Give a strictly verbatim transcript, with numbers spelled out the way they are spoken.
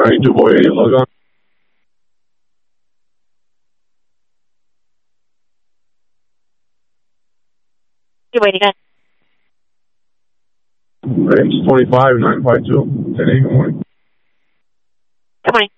right, DuBois, you log on. You're waiting on. Right, it's twenty-five, nine five two, ten eight, good morning. Good morning.